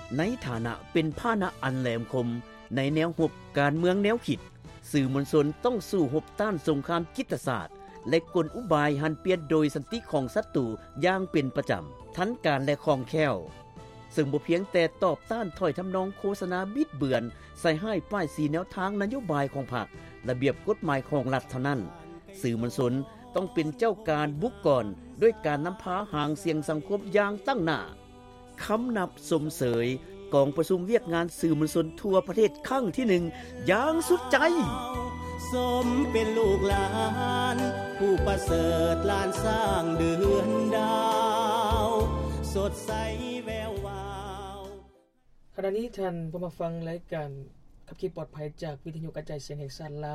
ในฐานะเป็นพาหนะอันแหลมคมในแนวรบการเมืองแนวคิดสื่อมวลชนต้องสู้รบต้านสงครามจิตศาสตร์และกลอุบายหันเปลี่ยนโดยสันติของศัตรูอย่างเป็นประจำทันการและคล่องแคล่วซึ่งบ่เพียงแต่ตอบต้านถ้อยทำนองโฆษณาบิดเบือนใส่ให้ป้ายสีแนวทางนโยบายของพรรคระเบียบกฎหมายของรัฐเท่านั้นสื่อมวลชนต้องเป็นเจ้าการบุกก่อนด้วยการนำพาหางเสียงสังคมอย่างตั้งหน้าคำนับสมเสยกองประชุมเวียกงานสื่อมวลชนทั่วประเทศครั้งที่1อย่างสุดใจสมเป็นลูกหลานผู้ประเสริฐล้านสร้างเดือนดาวสดใสแวววาวขณะนี้ท่านผู้มาฟังรายการขับขี่ปลอดภัยจากวิทยุกระจายเสียงแห่งชาติลาว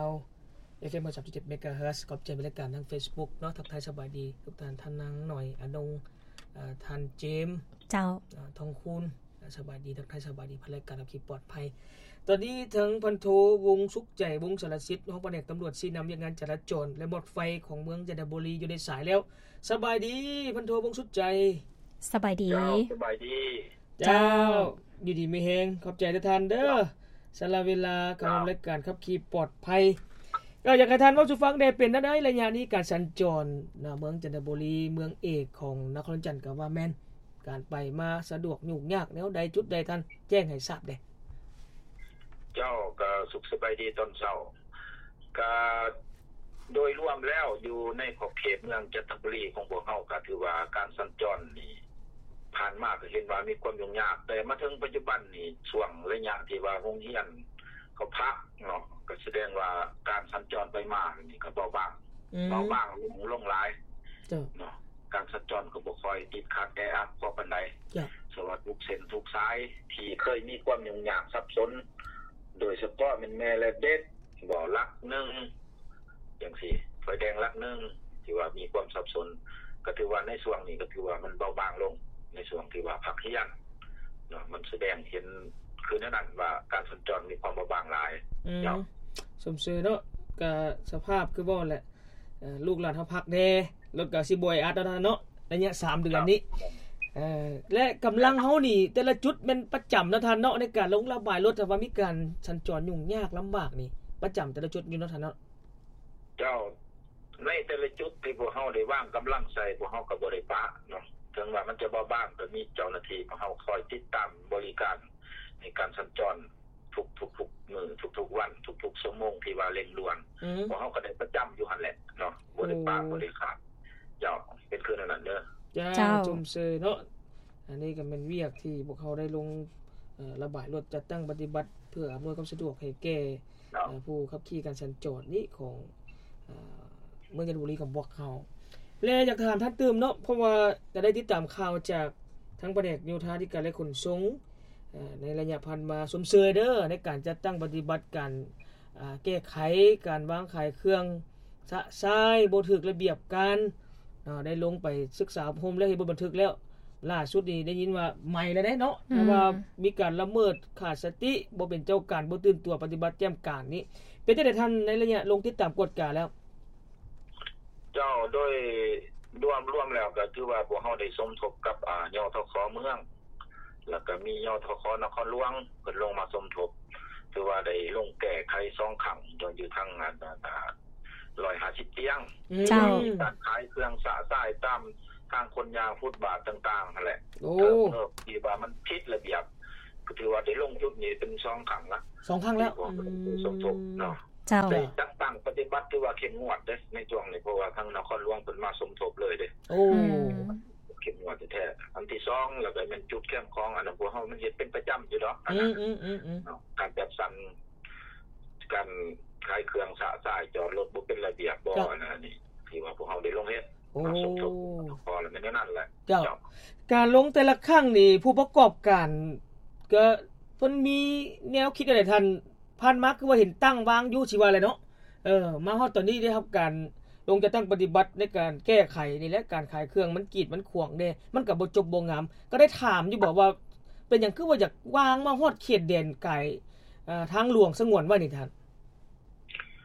FM 37 MHz ขอบใจบริการทาง Facebook เนาะทักทายสบายดีทุกท่านท่านนางหน่อยอนงท่านเจมส์เจ้าทองคูณสบายดีทักทายสบายดีภารการขับขี่ปลอดภัยตอนนี้ทั้งพันโทวงสุขใจวงสารสิทธิ์ห้องแผนกตำรวจสีนำอย่างงานจราจรและหมดไฟของเมืองจันทบุรีอยู่ในสายแล้วสบายดีพันโทวงสุขใจสบายดีสบายดีเจ้าอยู่ดีมีแฮงขอบใจทุกท่านเด้อสละเวลากับรายการขับขี่ปลอดภัยก็อยากให้ท่านเว้าสู่ฟังได้เป็นได้ระยะนี้การสัญจรเมืองจันทบุรีเมืองเอกของนครจันทร์ก็ว่าแม่นการไปมาสะดวกยุ่งยากแนวใดจุดใดท่านแจ้งให้ทราบได้เจ้าก็สุขสบายดีตอนเช้าก็โดยรวมแล้วอยู่ในขอบเขตเมืองจันทบุรีของพวกเฮาก็ถือว่าการสัญจรนี่ผ่านมาก็เห็นว่ามีความยุ่งยากแต่มาถึงปัจจุบันนี่ช่วงระยะที่ว่าโรงเรียนเขาพักเนาะก็แสดงว่าการสัญจรไปมานี่ก็เบาบางลงหลายเนาะการสัญจรก็บ่ค่อยติดขัดแออัดพอปานใดสวัสดิ์ทุกเส้นทุกสายที่เคยมีความยุ่งยากซับซ้อนโดยเฉพาะแม่และเด็กบ่ลัก1จังซี่ไฟแดงลัก1ที่ว่ามีความซับซ้อนก็ถือว่าในช่วงนี้ก็ถือว่ามันเบาบางลงในช่วงที่ว่าพักเที่ยงเนาะมันแสดงเห็นคือนั้นว่าการสัญจรมีความเบาบางหลายเจ้าสมซื่อเนาะก็สภาพคือบ่แหละลูกหลานเฮาพักแน่แล้วก็สิบ่อยอัดเนาะระยะ3เดือนนี้และกำลังเฮานี่แต่ละจุดมันประจำเนาะท่านเนาะในการลงระบายรถถ้าว่ามีการสัญจรยุ่งยากลำบากนี่ประจำแต่ละจุดอยู่เนาะท่านเนาะเจ้าในแต่ละจุดที่พวกเฮาได้วางกำลังใส่พวกเฮาก็บ่ได้ปะเนาะถึงว่ามันจะเบาบางก็มีเจ้าหน้าที่พวกเฮาคอยติดตามบริการในการสัญจรทุกมื้อทุกวันทุกชั่วโมงที่ว่าเร่งด่วนพวกเฮาก็ได้ประจำอยู่หั่นแหละเนาะบ่ได้ปะบ่ได้ขาดเจ้าเป็นคือนั้นเด้อเจ้าจุ่มเซยเนาะอันนี้ก็เป็นเวียกที่พวกเขาได้ลงระบายรถจัดตั้งปฏิบัติเพื่ออำนวยความสะดวกให้แก่ผู้ขับขี่การสัญจรนี้ของเมืองจันทบุรีกับพวกเขาและอยากถามท่านตื่มเนาะเพราะว่าจะได้ติดตามข่าวจากทั้งแผนกโยธาธิการและขนส่งในระยะผ่านมาสมเสยเด้อในการจัดตั้งปฏิบัติการแก้ไขการวางขายเครื่องสะสายบ่ถูกระเบียบการได้ลงไปศึกษาอบรมและเฮ็ดบทบันทึกแล้วล่าสุดนี้ได้ยินว่าใหม่แล้วเด้เนาะเพราะว่ามีการละเมิดขาดสติบ่เป็นเจ้าการบ่ตื่นตัวปฏิบัติแจ่มการนี้เป็นจังได๋ท่านในระยะลงติดตามกฎการแล้วเจ้าโดยรวมแล้วก็ถือว่าพวกเฮาได้สมทบกับยทคเมืองแล้วก็มียทคนครหลวงเพิ่นลงมาสมทบถือว่าได้ลงแก้ไข2ครั้งอยู่ทางงาน150เตียงการขายเครื่องสะสายตามทางคนยางฟุตบาทต่างๆนั่นแหละที่ว่ามันผิดระเบียบก็ถือว่าได้ลงจุดนี้เป็น2ครั้งละ 2ครั้งแล้วสมทบเนาะได้จัดตั้งปฏิบัติถือว่าเข้มงวดเด้ในช่วงนี้เพราะว่าทางนครหลวงเพิ่นมาสมทบเลยเด้เข้มงวดแท้ๆอันที่2แล้วก็มันจุดเข้มของอันนั้นพวกเฮามันเฮ็ดเป็นประจำอยู่ดอกอันนั้นการแบบสั่นการขายเครื่องสะสายจอดรถบ่เป็นระเบียบบ่นะนี่ที่ว่าพวกเฮาได้ลงเฮ็ดมาสมทบพอแล้วมันนั่นแหละเจ้าการลงแต่ละครั้งนี่ผู้ประกอบการก็เพิ่นมีแนวคิดอะไรท่านผ่านมาคือว่าเห็นตั้งวางอยู่สิว่าอะไรเนาะมาฮอดตอนนี้ได้รับการลงจะตั้งปฏิบัติในการแก้ไขนี่แหละการขายเครื่องมันกีดมันขวางเด้มันก็บ่จบบ่งามก็ได้ถามอยู่บอกว่าเป็นหยังคือว่าอยากวางมาฮอดเขตแดนไกลทางหลวงสงวนไว้นี่ท่านมัน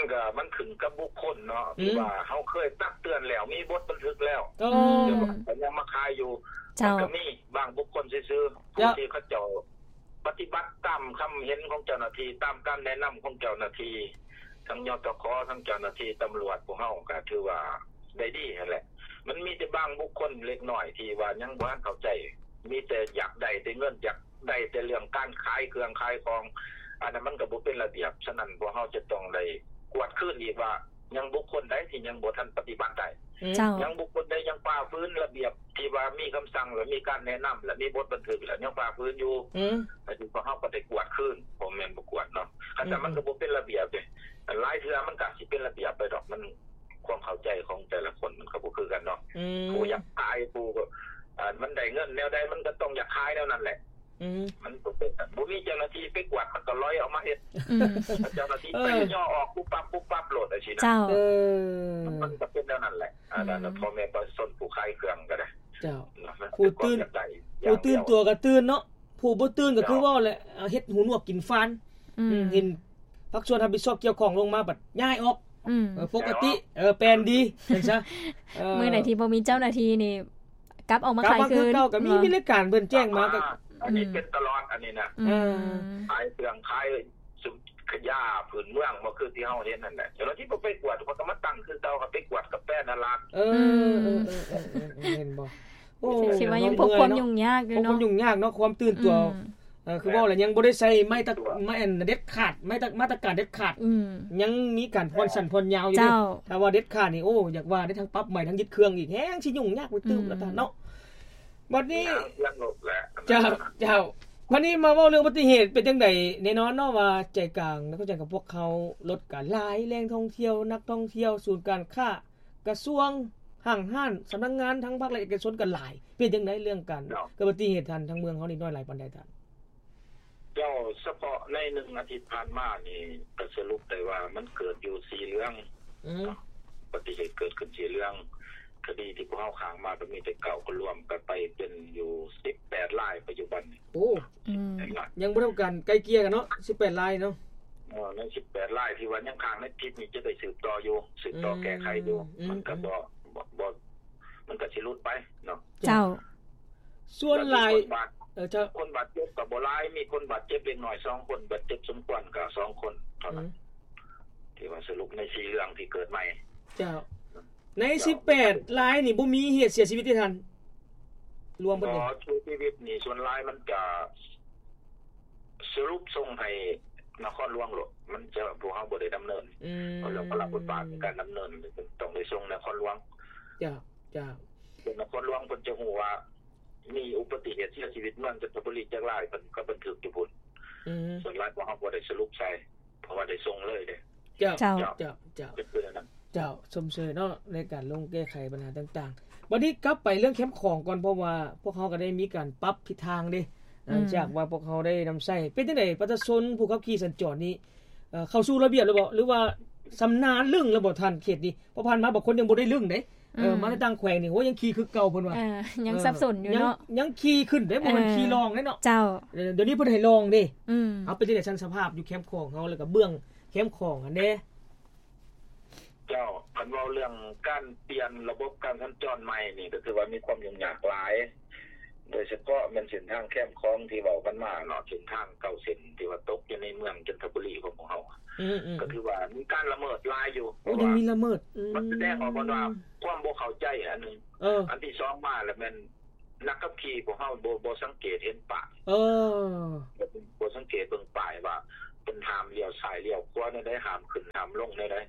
ก็มันขึ้นกับบุคคลเนาะที่ว่าเฮาเคยตักเตือนแล้วมีบทบันทึกแล้วแต่ยังมาคายอยู่มันก็มีบางบุคคลซื่อๆผู้ที่เขาเจ้าปฏิบัติตามคำเห็นของเจ้าหน้าที่ตามการแนะนำของเจ้าหน้าที่ทั้งยตคทั้งเจ้าหน้าที่ตำรวจพวกเฮาก็ถือว่าได้ดีนั่นแหละมันมีแต่บางบุคคลเล็กน้อยที่ว่ายังบ่เข้าใจมีแต่อยากได้แต่เงินอยากได้แต่เรื่องการขายเครื่องขายของอันนั้นมันก็บ่เป็นระเบียบฉะนั้นพวกเฮาจะต้องได้กวดคืนอีกว่ายังบุคคลใดที่ยังบ่ทันปฏิบัติได้ยังบุคคลใดยังฝ่าฝืนระเบียบที่ว่ามีคำสั่งหรือมีการแนะนำและมีบทบันทึกแล้วยังฝ่าฝืนอยู่แต่พวกเฮาก็ได้กวดคืนบ่แม่นบ่กวดเนาะแต่มันก็บ่เป็นระเบียบเด้หลายเทื่อมันก็สิเป็นระเบียบไปดอกมันความเข้าใจของแต่ละคนมันก็บ่คือกันเนาะผู้อยากขายผู้ก็มันได้เงินแนวใดมันก็ต้องอยากขายแนวนั้นแหละมันบ่เป็นบ่มีเจ้าหน้าที่ไปกวาดมันก็ลอยออกมาเฮ็ดเจ้าหน้าที่ไปย่อออกปุ๊บปั๊บโหลดจังซี่นะมันก็เป็นแนวนั้นแหละอันนั้นพ่อแม่ประชาชนผู้ขายเครื่องก็ได้เจ้าผู้ตื่นตัวก็ตื่นเนาะผู้บ่ตื่นก็คือว่าแหละเฮ็ดหูหนวกกินฟันเห็นภาคส่วนรับผิดชอบเกี่ยวข้องลงมาบัดย้ายออกปกติแปลนดีเห็นซะมื้อไหนที่บ่มีเจ้าหน้าที่นี่กลับออกมาขายคืนก็มีรายการเพิ่นแจ้งมาก็อันนี้เป็นตลอดอันนี้นะขายเครื่องขายสุขยาพื้นเมืองบ่คือที่เฮาเห็นนั่นแหละเจ้าหน้าที่บ่ไปกวดเพราะก็มาตั้งคือเก่าก็ไปกวดกับแป้นนั่นล่ะเห็นบ่คิดว่ายังพบความยุ่งยากอยู่เนาะความยุ่งยากเนาะความตื่นตัวคือว่าแล้วยังบ่ได้ใช้ไม้เด็ดขาดมาตรการเด็ดขาดยังมีการผ่อนสั้นผ่อนยาวอยู่ถ้าว่าเด็ดขาดนี่โอ้อยากว่าได้ทั้งปรับใหม่ทั้งยึดเครื่องอีกแฮงสิยุ่งยากไปตึ้มแล้วท่านเนาะบัดนี้เจ้าวันนี้มาเว้าเรื่องอุบัติเหตุเป็นจังได๋แน่นอนเนาะว่าใจกลางนักจังกับพวกเขาลดการหลายแหล่งท่องเที่ยวนักท่องเที่ยวศูนย์การค้ากระทรวงห้างห้านสำนักงานทั้งภาคและเอกชนกันหลายเป็นจังได๋เรื่องการเกิดอุบัติเหตุทั้งเมืองเฮานี่น้อยหลายปานใดท่านเจ้าเฉพาะใน1อาทิตย์ผ่านมานี่ก็สรุปได้ว่ามันเกิดอยู่4เรื่องอุบัติเหตุเกิดขึ้น4เรื่องคดีที่พวกเฮาค้างมาก็มีแต่เก่าก็รวมกันไปเป็นอยู่18รายปัจจุบันนี่โอ้ยังบ่ได้การไกลเกลี่ยกันเนาะ18รายเนาะใน18รายที่ว่ายังค้างในทิศนี้จะได้สืบต่ออยู่สืบต่อแก้ไขอยู่มันก็บ่มันก็สิหลุดไปเนาะเจ้าส่วนรายคนบาดเจ็บก็บ่หลายมีคนบาดเจ็บเล็กน้อย2คนบาดเจ็บสมควรก็2คนเท่านั้นที่ว่าสรุปใน4เรื่องที่เกิดใหม่เจ้าใน18รายนี่บ่มีเหตุเสียชีวิตที่ทันรวมเบิดนี่ชีวิตนี่ส่วนหลายมันจะสรุปส่งให้นครหลวงโลดมันจะพวกเฮาบ่ได้ดำเนินเพราะเราก็รับบทบาทในการดำเนินต้องได้ส่งนครหลวงจ้านครหลวงเพิ่นจะฮู้ว่ามีอุบัติเหตุเสียชีวิตเมืองจันทบุรีจักรายเพิ่นก็บันทึกอยู่พุ่นส่วนหลายพวกเฮาบ่ได้สรุปใส่เพราะว่าได้ส่งเลยเด้เจ้าเป็นคือนั้นเจ้าสมเสยเนาะในการลงแก้ไขปัญหาต่างๆบัดนี้กลับไปเรื่องแคมป์ของก่อนเพราะว่าพวกเฮาก็ได้มีการปรับทิศทางเด้จากว่าพวกเฮาได้นำใช้เป็นจังได๋ประชาชนผู้ขับขี่สัญจรนี้เข้าสู่ระเบียบหรือว่าสำนาญลึงแล้วบ่ทันเขตนี้เพราะผ่านมาบางคนยังบ่ได้ลึงเด้มาในต่างแขวงนี่โหยังขี่คือเก่าเพิ่นว่ายังสับสนอยู่เนาะยังขี่ขึ้นได้บ่มันขี่ลองได้เนาะเจ้าเดี๋ยวนี้เพิ่นให้ลองเด้เอาไปจังได๋ชั้นสภาพอยู่แคมป์ของเฮาแล้วก็เบื้องแคมป์ของอันเด้เจ้าเพิ่นเว้าเรื่องการเปลี่ยนระบบการสัญจรใหม่นี่ก็คือว่ามีความยุ่งยากหลายโดยเฉพาะมันเส้นทางแคมป์ของที่เว้ากันมาเนาะเส้นทางเก่าเส้นที่ว่าตกอยู่ในเมืองจันทบุรีของพวกเฮาก็คือว่ามีการละเมิดหลายอยู่ยังมีละเมิดมันแสดงออกว่าความบ่เข้าใจอันนึงอันที่2มาแล้วมันนักขับขี่พวกเฮาบ่สังเกตเห็นป้ายบ่สังเกตเบิ่งป้ายว่าเป็นห้ามเลี้ยวซ้ายเลี้ยวขวาได้ห้ามขึ้นห้ามลงได้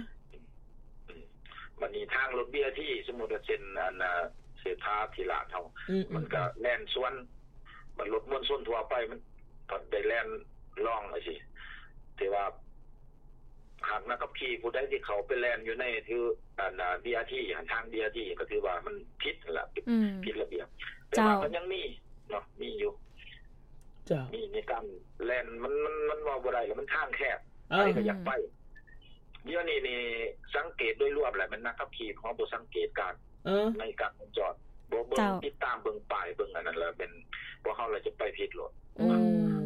มันมีทางรถ BRT สมมุติว่าเส้นอันเสถาธิราชเฮามันก็แล่นสวนมันรถมวลชนทั่วไปมันก็ได้แล่นล่องจังซี่แต่ว่าหากนักขับขี่ผู้ใดที่เขาไปแล่นอยู่ในที่BRT ทาง BRT ก็ถือว่ามันผิดล่ะผิดระเบียบแต่ว่ามันยังมีเนาะมีอยู่มีในการแล่นมันว่าบ่ได้แล้วมันทางแคบใครก็อยากไปเดี๋ยวนี้นี่สังเกตโดยรวมแหละมันนักขับขี่ของบ่สังเกตการในการจอดบ่เบิ่งติดตามเบิ่งป้ายเบิ่งอันนั้นแหละเป็นพวกเฮาเราจะไปผิดรถ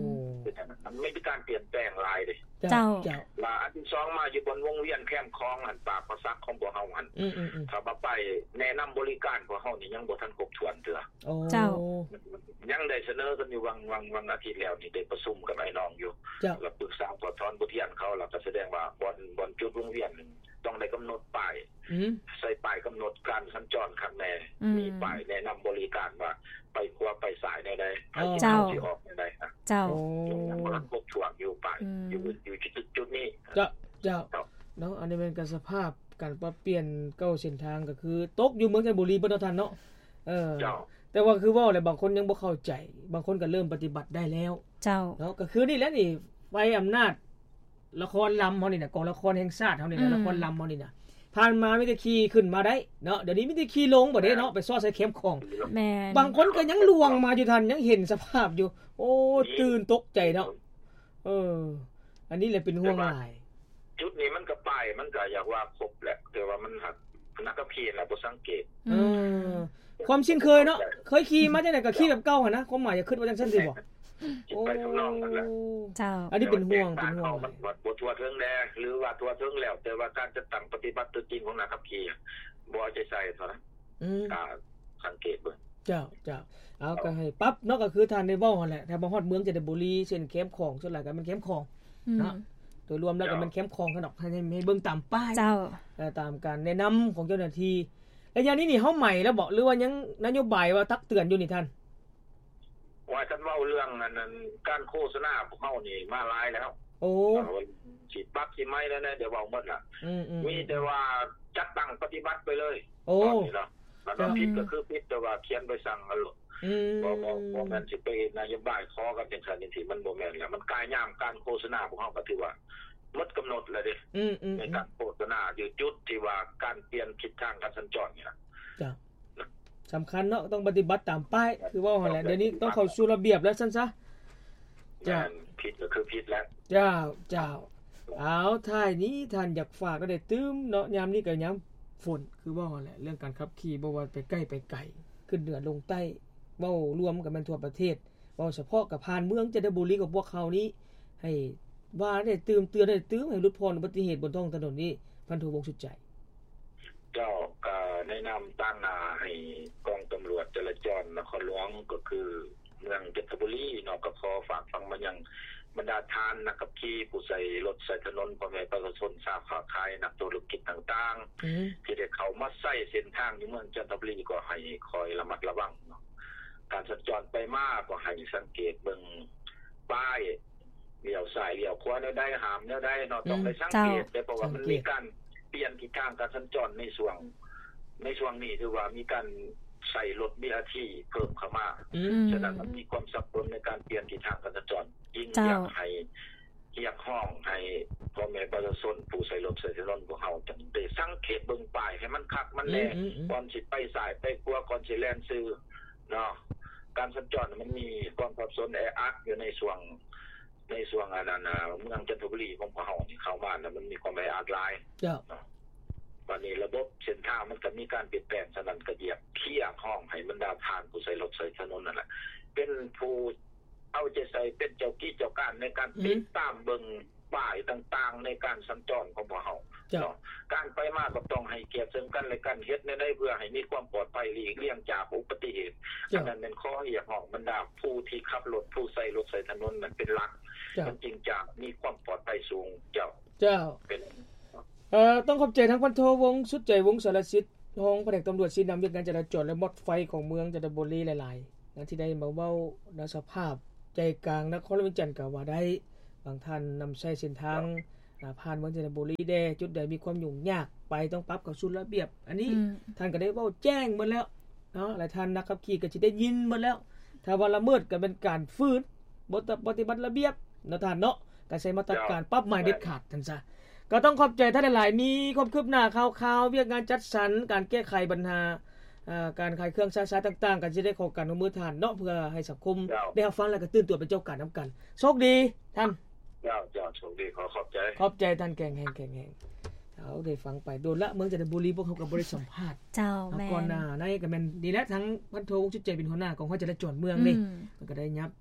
เป็นอย่างนั้นมันไม่มีการเปลี่ยนแปลงหลายเด้เจ้าว่าอันที่2มาอยู่บนวงเวียนแคมป์คลองอันปากประซักของพวกเฮาอันถ้าบ่ไปแนะนําบริการพวกเฮานี่ยังบ่ทันครบถ้วนเด้อเจ้ายังได้เสนอกันอยู่วังอาทิตย์แล้วนี่ได้ประชุมกับไอ้น้องอยู่แล้วปรึกษาขอถอนบทเรียนเขาแล้วก็แสดงว่าบนจุดวงเวียนต้องได้กำหนดป้ายใส่ป้ายกำหนดการสัญจรข้างในมีป้ายแนะนําบริการว่าไปขวาไปซ้ายแนวใดเจ้าสิออกแนวใดเจ้ายังบ่ทันครบถ้วนอยู่ป้ายอยู่จุดนี้เจ้าเนาะอันนี้เป็นการสภาพการปรับเปลี่ยนเก้าเส้นทางก็คือตกอยู่เมืองจันทบุรีบ่ทันเนาะเจ้าแต่ว่าคือว่าแหละบางคนยังบ่เข้าใจบางคนก็เริ่มปฏิบัติได้แล้วเจ้าเนาะก็คือนี่แหละนี่ไฟอำนาจละครลำเฮานี่น่ะกองละครแห่งชาติเฮานี่น่ะละครลำเฮานี่น่ะผ่านมามีแต่ขี่ขึ้นมาได้เนาะเดี๋ยวนี้มีแต่ขี่ลงบ่ได้เนาะไปซ้อใส่เข็มของแม่นบางคนก็ยังลวงมาอยู่ทันยังเห็นสภาพอยู่โอ้ตื่นตกใจเนาะอันนี้แหละเป็นห่วงหลายจุดนี้มันก็ป้ายมันก็อยากว่าครบแหละแต่ว่ามันหักนักขับขี่น่ะบ่สังเกตความชินเคยเนาะเคยขี่มาจังได๋ก็ขี่แบบเก่าหั่นนะความหมายจะคิดว่าจังซั่นสิบ่ไปทำนองนั่นแหละเจ้าอันนี้เป็นห่วงมันบ่ทั่วถึงแลหรือว่าทั่วถึงแล้วแต่ว่าการจัดตั้งปฏิบัติตัวจริงของนักขับขี่บ่เอาใจใส่เท่านั้นสังเกตเบิ่งเจ้าเอาก็ให้ปรับเนาะก็คือท่านได้เว้าหั่นแหละถ้าบ่ฮอดเมืองจันทบุรีเช่นแคมป์ของส่วนหลายก็มันแคมป์ของเนาะโดยรวมแล้วก็มันแคมป์ของคั่นดอกให้เบิ่งตามป้ายเจ้าตามการแนะนําของเจ้าหน้าที่แล้วอย่างนี้นี่เฮาใหม่แล้วบ่หรือว่ายังนโยบายว่าตักเตือนอยู่นี่ท่านว่าท่านเว้าเรื่องนั้นการโฆษณาพวกเฮานี่มาหลายแล้วสิปรับสิไม่แล้วนะเดี๋ยวเว้าหมดล่ะมีแต่ว่าจัดตั้งปฏิบัติไปเลยนี่ล่ะแล้วผิดก็คือผิดแต่ว่าเขียนไปสั่งกันบ่แม่นสิไปนโยบายขอกันจังซั่นจังซี่มันบ่แม่นแล้วมันกายยามการโฆษณาพวกเฮาก็ถือว่าหมดกำหนดแล้วเด้ในการโฆษณาอยู่จุดที่ว่าการเปลี่ยนทิศทางการสัญจรนี่ล่ะจ้ะสำคัญเนาะต้องปฏิบัติตามป้ายคือว่าหั่นแหละเดี๋ยวนี้ต้องเข้าสู่ระเบียบแล้วซั่นซะจ้ะผิดก็คือผิดแล้วเจ้าเอาท้ายนี้ท่านอยากฝากก็ได้ตื้มเนาะยามนี้ก็ยามฝนคือว่าหั่นแหละเรื่องการขับขี่บ่ว่าไปใกล้ไปไกลขึ้นเหนือลงใต้เว้ารวมกันแม่นทั่วประเทศเว้าเฉพาะกับผ่านเมืองจันทบุรีกับพวกเขานี้ให้ว่าได้เตือนได้ตื้มให้ลดพรอุบัติเหตุบนท้องถนนนี้พันโทวงศ์สุดใจเจ้าก็แนะนําตั้งหน้าให้กองตำรวจจราจรนครหลวงก็คือเมืองจันทบุรีเนาะก็ขอฝากฟังมายังบรรดาทานนักขับขี่ผู้ใช้รถใช้ถนนพ่อแม่ประชาชนชาวค้าขายนักธุรกิจต่างๆที่ได้เข้ามาใช้เส้นทางในเมืองจันทบุรีก็ให้คอยระมัดระวังเนาะการสัญจรไปมาก็ให้สังเกตเบิ่งป้ายเลี้ยวซ้ายเลี้ยวขวาแนวใดห้ามแนวใดเนาะต้องได้สังเกตเพราะว่ามันมีการเปลี่ยนทิศทางการสัญจรในช่วงนี้ถือว่ามีการใส่รถ BRT เพิ่มเข้ามาฉะนั้นมันมีความสับสนในการเปลี่ยนทิศทางการสัญจรยิ่งอยากให้เรียกห้องให้พ่อแม่ประชาชนผู้ใช้รถใช้ถนนพวกเฮาจังได้สังเกตเบิ่งป้ายให้มันคักมันแน่ก่อนสิไปซ้ายไปขวาก่อนสิแล่นซื้อเนาะการสัญจรมันมีความสับสนแออัดอยู่ในช่วงอันนั้นเมืองจันทบุรีของพวกเฮาที่เข้ามาแล้วมันมีความแออัดหลายวันนี้ระบบเส้นทางมันก็มีการเปลี่ยนแปลงฉะนั้นก็เหยียบเคลียร์ห้องให้บรรดาผ่านผู้ใช้รถใช้ถนนนั่นแหละเป็นผู้เอาใจใส่เป็นเจ้ากี้เจ้าการในการติดตามเบิ่งป้ายต่างๆในการสัญจรของพวกเฮาเนาะการไปมาก็ต้องให้เกียรติซึ่งกันและกันเฮ็ดได้เพื่อให้มีความปลอดภัยหลีกเลี่ยงจากอุบัติเหตุอันนั้นเป็นข้อเรียกร้องบรรดาผู้ที่ขับรถผู้ใช้รถใช้ถนนนั้นเป็นหลักมันจริงจังมีความปลอดภัยสูงเจ้าเป็นต้องขอบใจทั้งพันโทวงศ์สุดใจวงศ์สารสิทธิ์ห้องแผนกตำรวจสีนำเรื่องการจราจรและมอดไฟของเมืองจันทบุรีหลายๆนะที่ได้มาเว้าณสภาพใจกลางนครวิจันทร์ก็ว่าได้บางท่านนำใช้เส้นทางผ่านเมืองจันทบุรีได้จุดใดมีความยุ่งยากไปต้องปรับเข้าสู่ระเบียบอันนี้ท่านก็ได้เว้าแจ้งหมดแล้วเนาะหลายท่านนักขับขี่ก็สิได้ยินหมดแล้วถ้าว่าละเมิดก็เป็นการฝืนบ่ปฏิบัติระเบียบนะท่านเนาะก็ใช้มาตรการปรับใหม่เด็ดขาดท่านซะก็ต้องขอบใจท่านหลายๆมีความคืบหน้าข่าวๆเวียกงานจัดสรรการแก้ไขปัญหาการขายเครื่องใช้ต่างๆก็สิได้ขอการร่วมมือท่านเนาะเพื่อให้สังคมได้รับฟังและก็ตื่นตัวเป็นเจ้าการนํากันโชคดีท่านเจ้าโชคดีขอบใจท่านแกงแฮงเอาได้ฟังไปโดนละเมืองจันทบุรีพวกเขาก็บ่ได้สัมภาษณ์เจ้าแม่ก่อนหน้าในก็แม่นดีแล้วทั้งพันโทวงศ์สุดใจเป็นหัวหน้าของห้องจราจรเมืองนี่มันก็ได้ยับ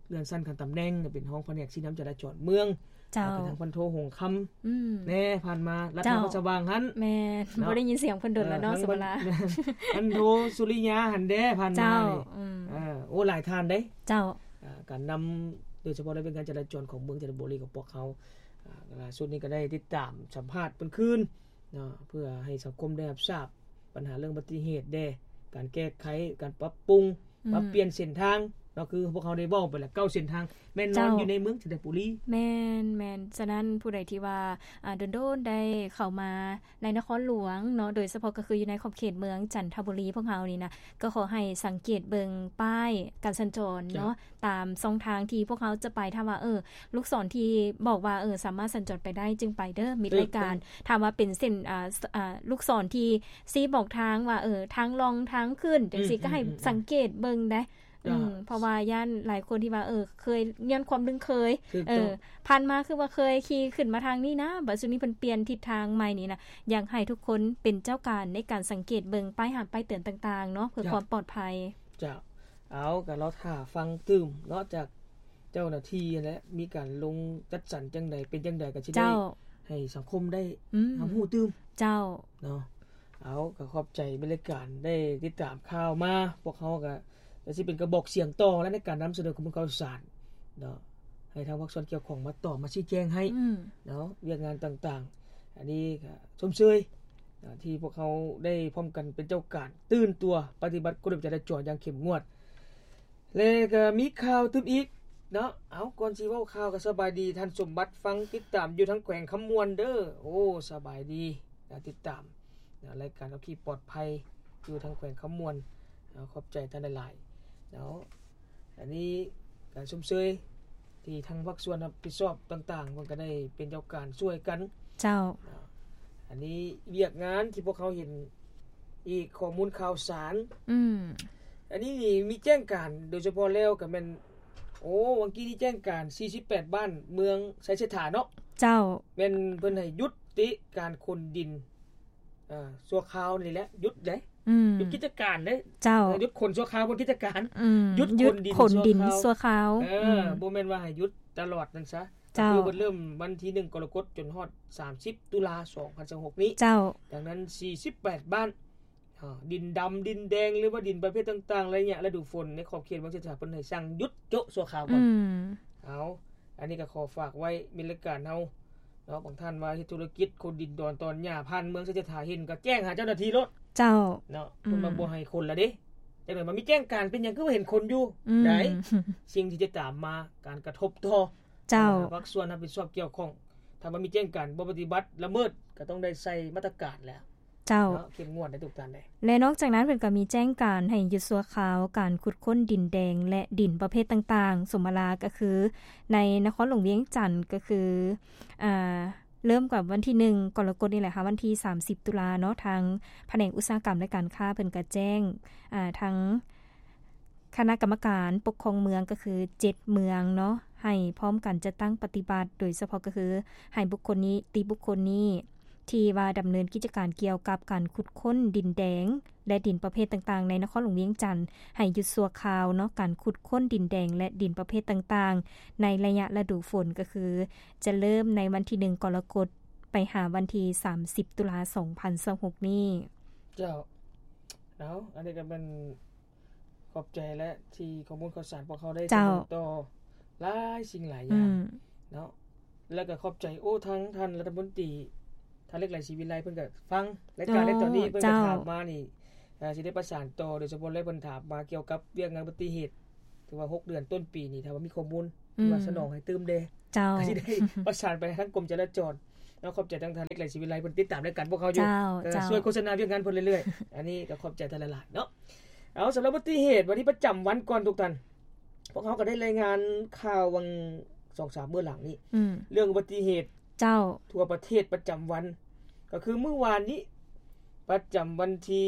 เลื่อนชั้นขั้นตำแหน่งเป็นห้องแผนกชี้นำจราจรเมืองเจ้าทางพันโทหงคำแน่ผ่านมารัฐพระสว่างหันแม่นบ่ได้ยินเสียงเพิ่นดนแล้วเนาะสมราพันโทสุริยาหันเด้ผ่านมานี่โอ้หลายท่านเด้เจ้าการนำโดยเฉพาะในเป็นการจราจรของเมืองจันทบุรีของพวกเขาล่าสุดนี้ก็ได้ติดตามสัมภาษณ์เพิ่นคืนเนาะเพื่อให้สังคมได้รับทราบปัญหาเรื่องอุบัติเหตุเด้การแก้ไขการปรับปรุงปรับเปลี่ยนเส้นทางก็คือพวกเขาได้เว้าไปแล้ว9เส้นทางแม่นนอนอยู่ในเมืองจันทบุรีแม่นฉะนั้นผู้ใดที่ว่าโดนๆได้เข้ามาในนครหลวงเนาะโดยเฉพาะก็คืออยู่ในขอบเขตเมืองจันทบุรีพวกเฮานี่นะก็ขอให้สังเกตเบิ่งป้ายการสัญจรเนาะตามช่องทางที่พวกเขาจะไปถ้าว่าลูกศรที่บอกว่าสามารถสัญจรไปได้จึงไปเด้อมิดรายการถามว่าเป็นเส้นลูกศรที่ซีบอกทางว่าทางลงทางขึ้นจังซี่ก็ให้สังเกตเบิ่งได้เพราะว่าย่านหลายคนที่ว่าเคยย้อนความดึงเคยผ่านมาคือว่าเคยขี่ขึ้นมาทางนี้นะบัดซุนี้เพิ่นเปลี่ยนทิศทางใหม่นี่นะอยากให้ทุกคนเป็นเจ้าการในการสังเกตเบิ่งป้ายห้ามป้ายเตือนต่างๆเนาะเพื่อความปลอดภัยจ้ะเอาก็เราท่าฟังตึมเนาะจากเจ้าหน้าที่และมีการลงจัดสรรจังได๋เป็นจังได๋ก็สิได้ให้สังคมได้รับรู้ตึมเจ้าเนาะเอาก็ขอบใจบริการได้ติดตามข่าวมาพวกเฮาก็แต่สิเป็นกระบอกเสียงต่อและในการนำเสนอข้อมูลข่าวสารเนาะให้ทางภาคส่วนเกี่ยวข้องมาตอบมาชี้แจงให้เนาะเรื่องงานต่างๆอันนี้ก็ชมเชยที่พวกเขาได้พร้อมกันเป็นเจ้าการตื่นตัวปฏิบัติกฎจราจรอย่างเข้มงวดแล้วก็มีข่าวตึมอีกเนาะเอาก่อนสิเว้าข่าวก็สบายดีท่านสมบัติฟังติดตามอยู่ทั้งแขวงคำมวนเด้อโอ้สบายดีติดตามรายการขับขี่ปลอดภัยอยู่ทั้งแขวงคำมวนขอบใจท่านหลายเนาะอันนี้การชมเชยที่ทางภาคส่วนรับผิดชอบต่างๆมันก็ได้เป็นเจ้าการช่วยกันเจ้าอันนี้เวียกงานที่พวกเขาเห็นอีกข้อมูลข่าวสารอันนี้นี่มีแจ้งการโดยเฉพาะแล้วก็แม่นวันกี้ที่แจ้งการ48บ้านเมืองไสเสถาเนาะเจ้าแม่นเพิ่นให้ยุติการขนดินชั่วคราวนี่แหละหยุดได้หยุดกิจการเด้เจ้าหยุดขนชั่วคราวบนกิจการหยุดขนดินชั่วคราวบ่แม่นว่าให้หยุดตลอดนั่นซะคือเริ่มวันที่1กรกฎาคมจนฮอด30ตุลา2026นี้เจ้าดังนั้น48บ้านดินดำดินแดงหรือว่าดินประเภทต่างๆอะไรเนี่ยฤดูฝนในขอบเขตบางเขตเพิ่นให้สั่งหยุดโจะชั่วคราวก่อนเอาอันนี้ก็ขอฝากไว้มีรายการเฮาเนาะบางท่านว่าเฮ็ดธุรกิจคนดินดอนตอนหญ้าผ่านเมืองไสเสถาเห็นก็แจ้งหาเจ้าหน้าที่รถเจ้าเนาะเพิ่นมาบ่ให้คนละเด้จังได๋มันมีแจ้งการเป็นหยังคือบ่เห็นคนอยู่ได้สิ่งที่จะตามมาการกระทบต่อเจ้าภาคส่วนรับผิดชอบเกี่ยวข้องถ้ามันมีแจ้งการบ่ปฏิบัติละเมิดก็ต้องได้ใส่มาตรการแล้วเจ้าเข้มงวดในทุกด้านได้และนอกจากนั้นเพิ่นก็มีแจ้งการให้หยุดชั่วคราวการขุดค้นดินแดงและดินประเภทต่างๆสมมาลาก็คือในนครหลวงเวียงจันทน์ก็คือเริ่มกับวันที่1กรกฎาคมนี่แหละค่ะวันที่30ตุลาเนาะทางแผนกอุตสาหกรรมและการค้าเพิ่นก็แจ้งทั้งคณะกรรมการปกครองเมืองก็คือ7เมืองเนาะให้พร้อมกันจะตั้งปฏิบัติโดยเฉพาะก็คือให้บุคคลนี้ที่ว่าดำเนินกิจการเกี่ยวกับการขุดค้นดินแดงและดินประเภทต่างๆในนครหลวงเวียงจันทน์ให้หยุดชั่วคราวเนาะการขุดค้นดินแดงและดินประเภทต่างๆในระยะฤดูฝนก็คือจะเริ่มในวันที่1กรกฎาคมไปหาวันที่30ตุลาคม2026นี้เจ้าแล้วอันนี้ก็เป็นขอบใจและที่ข้อมูลข่าวสารพวกเขาได้ต่อหลายสิ่งหลายอย่างเนาะแล้วก็ขอบใจทั้งท่านรัฐมนตรีท่านเล็กหลายชีวิไลเพิ่นก็ฟังรายการในตอนนี้เพิ่นก็ถามมานี่สิได้ประสานต่อโดยเฉพาะเลยเพิ่นถามมาเกี่ยวกับเรื่องงานอุบัติเหตุถือว่า6เดือนต้นปีนี้ถ้าว่ามีข้อมูลว่าสนองให้ตื่มเด้ก็สิได้ประสานไปทั้งกรมจราจรแล้วขอบใจทั้งท่านเล็กหลายชีวิไลเพิ่นติดตามรายการพวกเขาอยู่ช่วยโฆษณาเรื่องงานเพิ่นเรื่อยๆอันนี้ก็ขอบใจท่านหลายๆเนาะเอาสำหรับอุบัติเหตุวันนี้ประจำวันก่อนทุกท่านพวกเขาก็ได้รายงานข่าววัน 2-3 มื้อหลังนี้เรื่องอุบัติเหตุทั่วประเทศประจำวันก็คือเมื่อวานนี้ประจำวันที่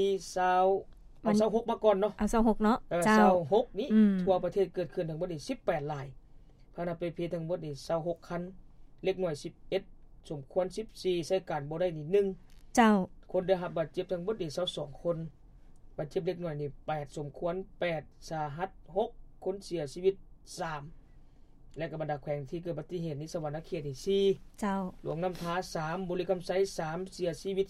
26มาก่อนเนาะ 26เนาะ 26นี้ทั่วประเทศเกิดขึ้นทั้งหมดนี่18รายพาหนะไปเพทั้งหมดนี่26คันเล็กน้อย11สมควร14ใช้การบ่ได้นี่1คนได้รับบาดเจ็บทั้งหมดนี่22คนบาดเจ็บเล็กน้อยนี่8สมควร8สาหัส6คนเสียชีวิต3 และก็บรรดาแขวงที่เกิดอุบัติเหตุนี้สวรรณเขตนี่4 เจ้าหลวงน้ำท้า3บุรีคำไส3เสียชีวิต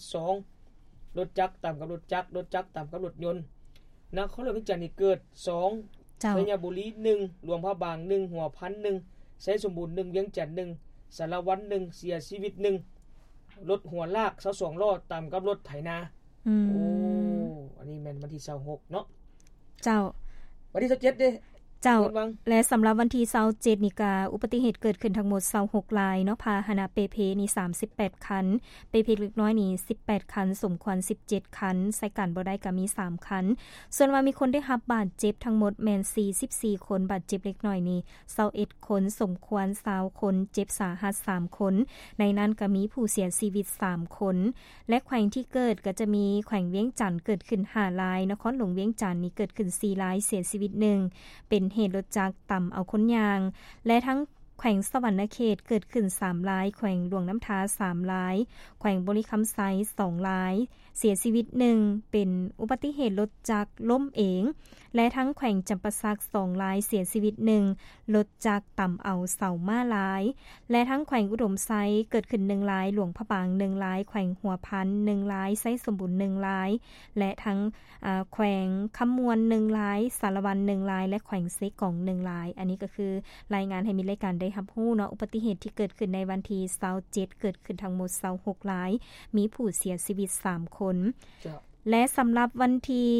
2รถจักรตามกับรถจักรรถจักรตามกับรถยนต์นครหลวงเวียงจันทน์นี่เกิด2ชัยบุรี1หลวงพระบาง1หัวพัน1ไสสมบูรณ์1เวียงจันทน์1สารวัตร1เสียชีวิต1รถหัวลาก22ล้อตามกับรถไถนาโอ้อันนี้แม่นวันที่26เนาะเจ้าวันที่27เด้เจ้าและสำหรับวันที่27นี่ก็อุบัติเหตุเกิดขึ้นทั้งหมด26รายเนาะพาหนะเปเพนี่38คันเปเพเล็กน้อยนี่18คันสมควร17คันใส่กันบ่ได้ก็มี3คันส่วนว่ามีคนได้รับบาดเจ็บทั้งหมดแม่น44คนบาดเจ็บเล็กน้อยนี่21คนสมควร20คนเจ็บสาหัส3คนในนั้นก็มีผู้เสียชีวิต3คนและแขวงที่เกิดก็จะมีแขวงเวียงจันทน์เกิดขึ้น5รายนครหลวงเวียงจันทน์นี่เกิดขึ้น4รายเสียชีวิต1เป็นเหตุรถจักรต่ำเอาคนยางและทั้งแขวงสวรรณเขตเกิดขึ้น3รายแขวงหลวงน้ำท้า3รายแขวงบุรีคำไส2รายเสียชีวิต1เป็นอุบัติเหตุรถจักรล้มเองและทั้งแขวงจำปาสัก2รายเสียชีวิต1รถจักรต่ำเอาเสาม้าลายและทั้งแขวงอุดมไซเกิดขึ้น1รายหลวงพระบาง1รายแขวงหัวพัน1รายไสสมบูรณ์1รายและทั้งแขวงคำมวน1รายสารวัน1รายและแขวงเซกอง1รายอันนี้ก็คือรายงานให้มีรายการได้รับรู้เนาะอุบัติเหตุที่เกิดขึ้นในวันที่27เกิดขึ้นทั้งหมด26รายมีผู้เสียชีวิต3คนและสำหรับวันที่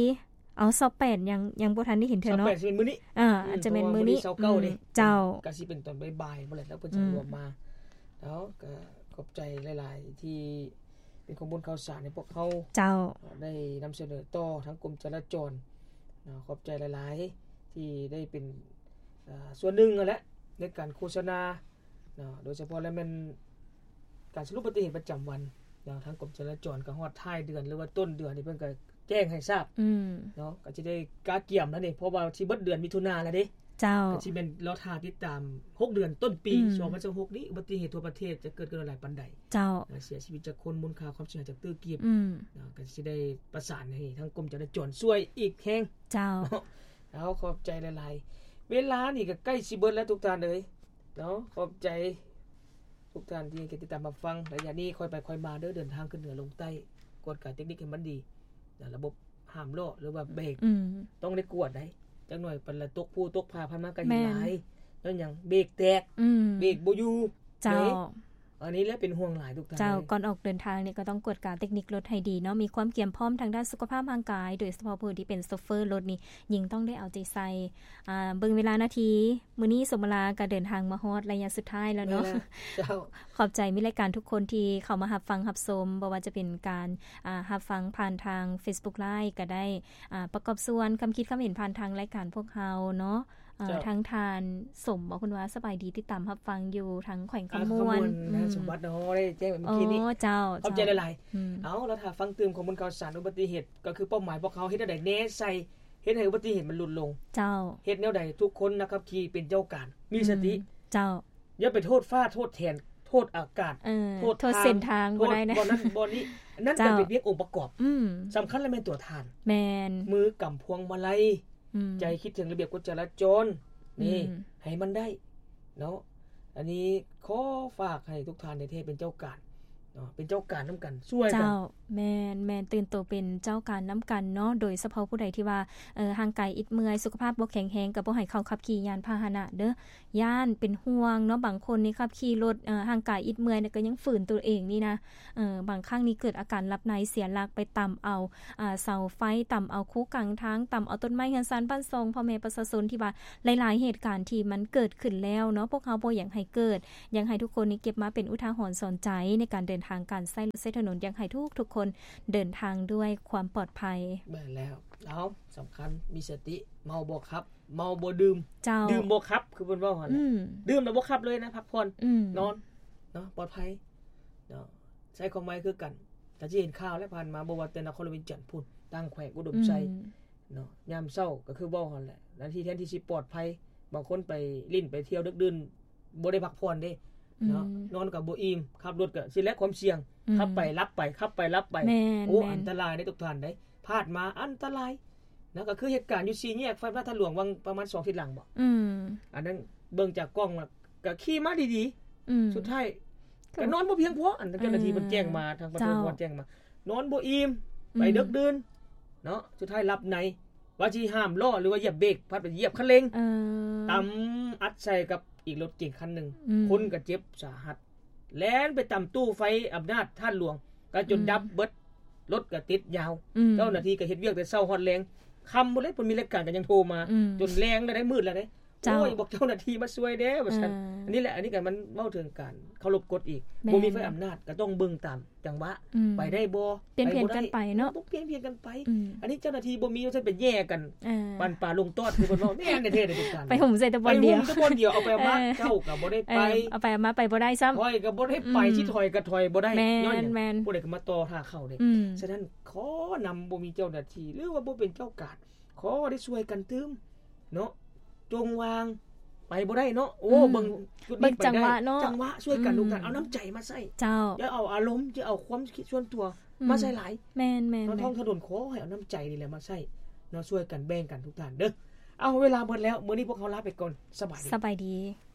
28ยังบ่ทันได้เห็นเธอเนาะ 28สิเป็นมื้อนี้อาจจะเป็นมื้อนี้เจ้าก็สิเป็นตอนบ่ายๆบ่แหละแล้วเพิ่นจะรวมมาแล้วก็ขอบใจหลายๆที่เป็นข้อมูลข่าวสารให้พวกเขาเจ้าได้นำเสนอต่อทั้งกรมจราจรขอบใจหลายๆที่ได้เป็นส่วนหนึ่งนั่นแหละในการโฆษณาโดยเฉพาะแล้วมันการสรุปอุบัติเหตุประจำวันทั้งกรมจราจรก็ฮอดท้ายเดือนหรือว่าต้นเดือนนี่เพิ่นก็แจ้งให้ทราบเนาะก็สิได้กาเกี่ยมแล้วนี่เพราะว่าสิเบิดเดือนมิถุนายนแล้วเด้เจ้าก็สิเป็นเราท่าติดตาม6เดือนต้นปี2026นี้อุบัติเหตุทั่วประเทศจะเกิดขึ้นหลายปานใดเจ้าเสียชีวิตจากคนมูลค่าความเสียหายจากตื้อกีบก็สิได้ประสานให้ทั้งกรมจราจรช่วยอีกแฮงเจ้าแล้วขอบใจหลายๆเวลานี่ก็ใกล้สิเบิดแล้วทุกท่านเอ้ยเนาะขอบใจทุกท่านที่ติดตามมาฟังระยะนี้ค่อยไปค่อยมาเดินทางขึ้นเหนือลงใต้กฎการเทคนิคให้มันดีระบบห้ามล้อหรือว่าเบรกต้องได้กวดได้จักหน่อยเป็นละตกผู้ตกพาพันมากันหลายแล้วอย่างเบรกแตกเบรกบ่อยู่เจ้าอันนี้แล้วเป็นห่วงหลายทุกท่านเจ้าก่อนออกเดินทางนี่ก็ต้องกวดการเทคนิครถให้ดีเนาะมีความเกี่ยมพร้อมทางด้านสุขภาพร่างกายโดยเฉพาะผู้ที่เป็นโชเฟอร์รถนี่ยิ่งต้องได้เอาใจใส่เบิ่งเวลานาทีมื้อนี้สมราก็เดินทางมาฮอดระยะสุดท้ายแล้วเนาะเจ้าขอบใจมีรายการทุกคนที่เข้ามารับฟังรับชมบ่ว่าจะเป็นการรับฟังผ่านทาง Facebook Live ก็ได้ประกอบส่วนความคิดความเห็นผ่านทางรายการพวกเฮาเนาะทั้งทานสมบอกคุณว่าสบายดีติดตามรับฟังอยู่ทั้งแขวงขมวนสมบัติเนาะได้แจ้งเมื่อกี้นี้เจ้าขอบใจหลายๆแล้วถ้าฟังเติมข้อมูลข่าวสารอุบัติเหตุก็คือเป้าหมายพวกเขาเฮ็ดได้แน่ใส่เฮ็ดให้อุบัติเหตุมันลดลงเจ้าเฮ็ดแนวใดทุกคนนะครับที่เป็นเจ้าการมีสติเจ้าอย่าไปโทษฟ้าโทษแทนโทษอากาศโทษเส้นทางบ่ได้นะบ่นั้นบ่นี้นั่นก็เป็นเพียงองค์ประกอบสำคัญและแม่นตัวทานแม่นมือกำพวงมาลัยใจคิดถึงระเบียบกฎจราจรนี่ให้มันได้เนาะอันนี้ขอฝากให้ทุกท่านในเทศเป็นเจ้าการเนาะเป็นเจ้าการนำกันช่วยกันเจ้าแม่นตื่นโตเป็นเจ้าการนำกันเนาะโดยเฉพาะผู้ใดที่ว่าห่างไกลอิดเมื่อยสุขภาพบ่แข็งแรงก็บ่ให้เข้าขับขี่ยานพาหนะเด้อย่านเป็นห่วงเนาะบางคนนี่ขับขี่รถห่างไกลอิดเมื่อยก็ยังฝืนตัวเองนี่นะบางครั้งนี่เกิดอาการหลับในเสียหลักไปต่ำเอาเสาไฟต่ำเอาคูกลางทางต่ำเอาต้นไม้เฮือนซานบ้านทรงพ่อแม่ประชาชนที่ว่าหลายๆเหตุการณ์ที่มันเกิดขึ้นแล้วเนาะพวกเขาบ่อยากให้เกิดอยากให้ทุกคนนี่เก็บมาเป็นอุทาหรณ์สอนใจในการเดินทางการใช้รถใช้ถนนอยากให้ทุกคนเดินทางด้วยความปลอดภัยแม่นแล้วสำคัญมีสติเมาบ่ขับเมาบ่ดื่มดื่มบ่ขับคือเพิ่นเว้าหั่นดื่มแล้วบ่ขับเลยนะพักผ่อนนอนเนาะปลอดภัยเนาะใช้ความหมายคือกันถ้าสิเห็นข่าวแล้วผ่านมาบ่ว่าแต่นครหลวงจันทน์พุ่นตั้งแขวงอุดมไซเนาะยามเช้าก็คือเว้าหั่นแหละนาทีแทนที่สิปลอดภัยบางคนไปลิ้นไปเที่ยวดึกดื่นบ่ได้พักผ่อนเด้เนาะนอนก็บ่อิ่มขับรถก็สิแลกความเสี่ยงขับไปรับไปขับไปรับไปโอ้อันตรายได้ทุกท่านได้พลาดมาอันตรายนะก็คือเหตุการณ์อยู่4แยกไฟฟ้าทางหลวงวังประมาณ2อาทิตย์หลังบ่อันนั้นเบิ่งจากกล้องก็ขี่มาดีๆสุดท้ายก็นอนบ่เพียงพออันเจ้าหน้าที่เพิ่นแจ้งมาทางประตูแจ้งมานอนบ่อิ่มไปดึกดื่นเนาะสุดท้ายหลับในว่าสิห้ามล้อหรือว่าเหยียบเบรกพัดไปเหยียบคันเร่งตำอัดใส่กับอีกรถเก๋งคันนึงคนก็เจ็บสาหัสแล่นไปตำตู้ไฟอำนาจท่านหลวงก็จนดับเบิดรถก็ติดยาวเจ้าหน้าที่ก็เฮ็ดเวียกแต่เช้าฮอดแลงค่ำบ่เลยเพิ่นมีรายการก็ยังโทรมาจนแลงแล้วได้มืดแล้วเด้โอ้ยบอกเจ้าหน้าที่มาช่วยเด้ว่าซั่นอันนี้แหละอันนี้ก็มันเว้าถึงการเคารพกฎอีกบ่มีไฟอำนาจก็ต้องเบิ่งตามจังหวะไปได้บ่เปลี่ยนเพียนกันไปเนาะบ่เปลี่ยนเพียนกันไปอันนี้เจ้าหน้าที่บ่มีว่าซั่นไปแย่กันปันป่าลงตอดคือเพิ่นเว้าแม่นแท้ๆในทุกการไปห่มใส่ตะบอนเดียวไปห่มตะบอนเดียวเอาไปมาเจ้าก็บ่ได้ไปเอาไปมาไปบ่ได้ซ้ำถอยก็บ่ได้ไปสิถอยก็ถอยบ่ได้ย้อนผู้ใดก็มาต่อท่าเข้าเด้ฉะนั้นขอนำบ่มีเจ้าหน้าที่หรือว่าบ่เป็นเจ้าการขอได้ช่วยกันตึมเนาะจงวางไปบ่ได้เนาะโอ้เบิ่งจุดนี้ไปได้จังหวะช่วยกันทุกท่านเอาน้ำใจมาใส่เจ้าอย่าเอาอารมณ์อย่าเอาความคิดส่วนตัวมาใส่หลายแม่นๆท้องถนนขอให้เอาน้ำใจนี่แหละมาใส่เนาะช่วยกันแบ่งกันทุกท่านเด้อเอาเวลาหมดแล้วมื้อนี้พวกเราลาไปก่อนสบายดี